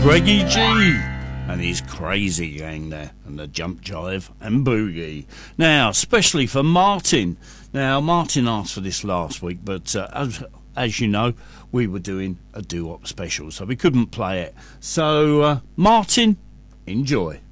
Greggy G and his crazy gang there, and the jump jive and boogie. Now, especially for Martin. Now, Martin asked for this last week, but as you know, we were doing a doo-wop special, so we couldn't play it. So, Martin, enjoy.